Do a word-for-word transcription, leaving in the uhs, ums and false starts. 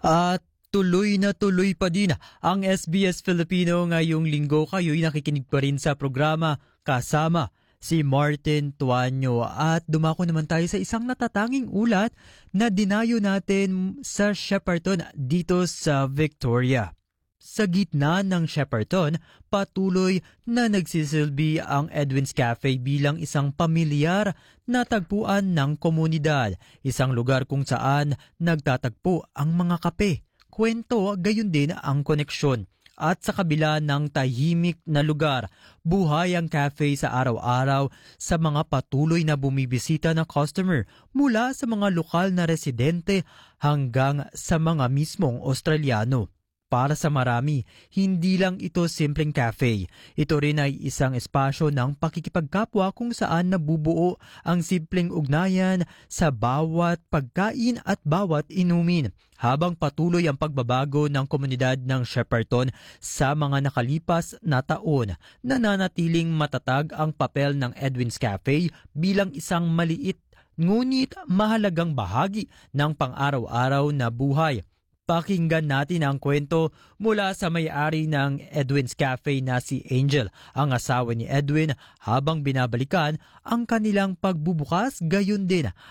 At tuloy na tuloy pa din ang S B S Filipino ngayong linggo. Kayo'y nakikinig pa rin sa programa kasama si Martin Tuanyo. At dumako naman tayo sa isang natatanging ulat na dinayo natin sa Shepparton dito sa Victoria. Sa gitna ng Shepparton, patuloy na nagsisilbi ang Edwin's Cafe bilang isang pamilyar na tagpuan ng komunidad. Isang lugar kung saan nagtatagpo ang mga kape, kwento, gayon din ang koneksyon. At sa kabila ng tahimik na lugar, buhay ang cafe sa araw-araw sa mga patuloy na bumibisita na customer mula sa mga lokal na residente hanggang sa mga mismong Australiano. Para sa marami, hindi lang ito simpleng cafe. Ito rin ay isang espasyo ng pakikipagkapwa kung saan nabubuo ang simpleng ugnayan sa bawat pagkain at bawat inumin. Habang patuloy ang pagbabago ng komunidad ng Shepparton sa mga nakalipas na taon, nananatiling matatag ang papel ng Edwin's Cafe bilang isang maliit ngunit mahalagang bahagi ng pang-araw-araw na buhay. Pakinggan natin ang kwento mula sa may-ari ng Edwin's Cafe na si Angel, ang asawa ni Edwin, habang binabalikan ang kanilang pagbubukas, gayon din